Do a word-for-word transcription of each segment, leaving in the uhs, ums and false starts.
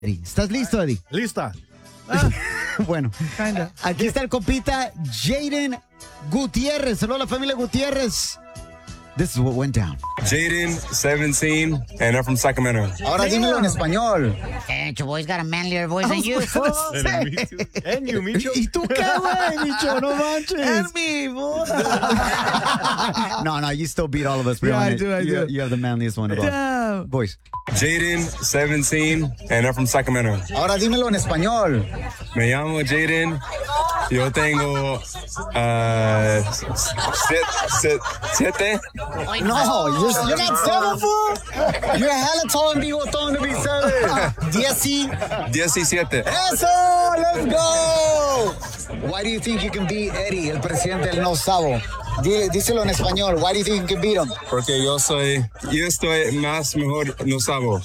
¿Estás listo, Eddie? Lista. Ah. Bueno, Kinda. aquí está el compita Jaden Gutiérrez. Saludos a la familia Gutiérrez. This is what went down. Jaden, seventeen, and I'm from Sacramento. Ahora dímelo en español. Damn, your boy's got a manlier voice than you, fool. And you, Micho. ¿Y tú qué, güey, Micho? No manches. And me, boy. No, no, you still beat all of us. Bro. Yeah, I do, I you, do. You have the manliest one of all. Damn. Voice. Jaden, seventeen, and I'm from Sacramento. Ahora dímelo en español. Me llamo Jaden. Yo tengo uh, siete. siete. No, you're, you're not seven, fool. You're hella tall and bigotón to be seven. Dieci. diecisiete. Eso, let's go. Why do you think you can beat Eddie, el presidente del No Sabo? Dí- Díselo en español. Why do you think you can beat him? Porque yo soy, yo estoy más mejor, no sabo.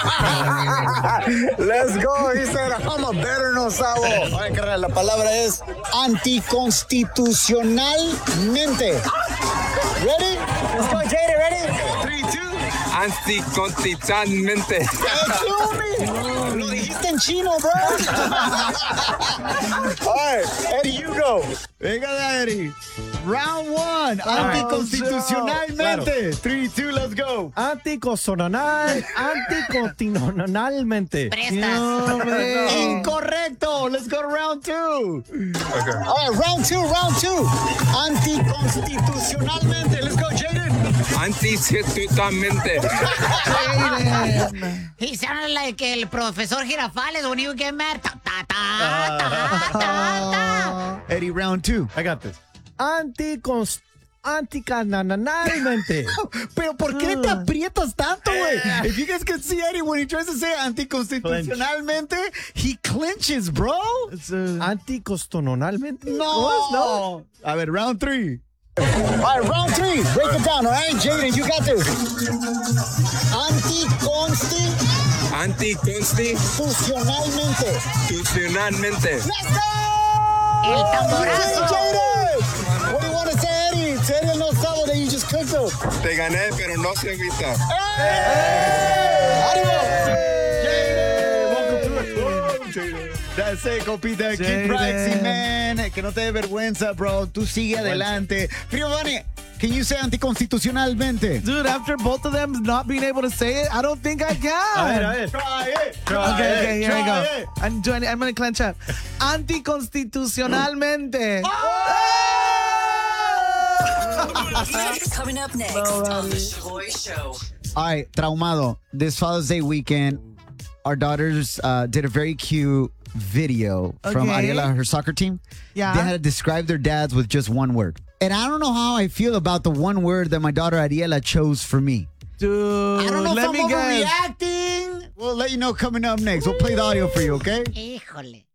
Let's go. He said, I'm a better No Sabo. Ay, carnal, la palabra es anticonstitucionalmente. Ready? Let's go, Jaden. Ready? Three, two. Anticonstitucionalmente. Excuse me. Lo dijiste en chino, bro. All right, Eddie, you go. Venga, Eddie. Round one. Anticonstitucionalmente. Three, two, let's go. Anticonstitucional, anticonstitucionalmente. Prestas. Incorrecto. Let's go to round two. Okay. All right, round two, round two. Anticonstitucionalmente. Let's go, Jaden. Anticonstitucionalmente. He sounded like el profesor Girafales when he would get mad. Ta, ta, ta, ta, ta, ta. Eddie, round two. I got this. Anticonst... Anticonstitucionalmente. Pero ¿por qué te aprietas tanto, güey? If you guys can see Eddie when he tries to say anticonstitucionalmente, he clenches, bro. Anticonstitucionalmente. No. No. A ver, round three. All right, round three. Break it down, all right? Jaden, you got this. Anticonstitucionalmente. Anticonstitucionalmente. Let's go! El tamborazo. Hey, Jaden! What do you want to say, Eddie? Say Eddie no sabe that you just cooked him. Te gané, pero no se agüita. That's it, compita. Keep Jaden. practicing, man. Que no te dé vergüenza, bro. Tú sigue adelante. Primo Vani, can you say anticonstitucionalmente? Dude, after both of them not being able to say it, I don't think I can. A ver, a ver. Try it. Okay, okay, here I Try go. it. I'm doing it. I'm gonna clench up. Anticonstitucionalmente. Coming up next on The Shaboy Show. All right, traumado. This Father's Day weekend, our daughters uh, did a very cute video from Okay. Ariela, her soccer team. Yeah. They had to describe their dads with just one word. And I don't know how I feel about the one word that my daughter Ariela chose for me. Dude, I don't know let if me I'm guess. overreacting. We'll let you know coming up next. We'll play the audio for you, okay? Híjole.